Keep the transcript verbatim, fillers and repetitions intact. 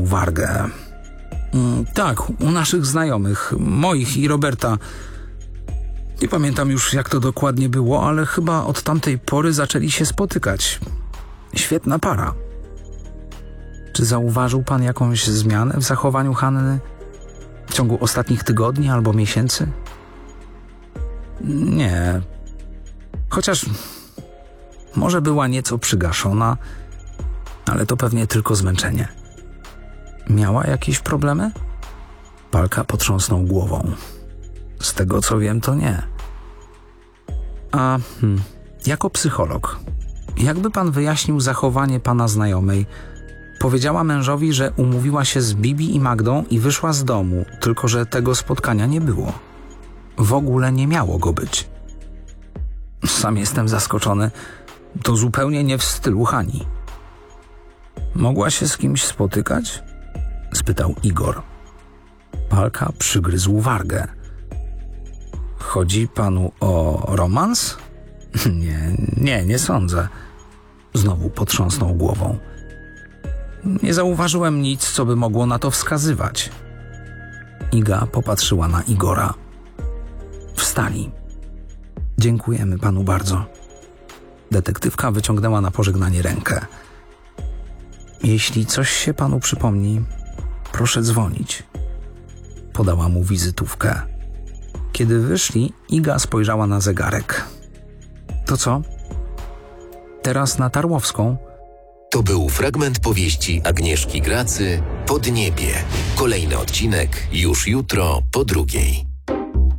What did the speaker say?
Wargę. Mm, tak, u naszych znajomych, moich i Roberta. Nie pamiętam już, jak to dokładnie było, ale chyba od tamtej pory zaczęli się spotykać. Świetna para. Czy zauważył pan jakąś zmianę w zachowaniu Hanny w ciągu ostatnich tygodni albo miesięcy? Nie. Chociaż może była nieco przygaszona, ale to pewnie tylko zmęczenie. Miała jakieś problemy? Palka potrząsnął głową. Z tego co wiem, to nie. A hmm, jako psycholog, jakby pan wyjaśnił zachowanie pana znajomej? Powiedziała mężowi, że umówiła się z Bibi i Magdą i wyszła z domu, tylko że tego spotkania nie było. W ogóle nie miało go być. Sam jestem zaskoczony. To zupełnie nie w stylu Hani. Mogła się z kimś spotykać? Spytał Igor. Palka przygryzł wargę. Chodzi panu o romans? Nie, nie, nie sądzę. Znowu potrząsnął głową. Nie zauważyłem nic, co by mogło na to wskazywać. Iga popatrzyła na Igora. Wstali. Dziękujemy panu bardzo. Detektywka wyciągnęła na pożegnanie rękę. Jeśli coś się panu przypomni, proszę dzwonić. Podała mu wizytówkę. Kiedy wyszli, Iga spojrzała na zegarek. To co? Teraz na Tarłowską? To był fragment powieści Agnieszki Gracy Podniebie. Kolejny odcinek już jutro po drugiej.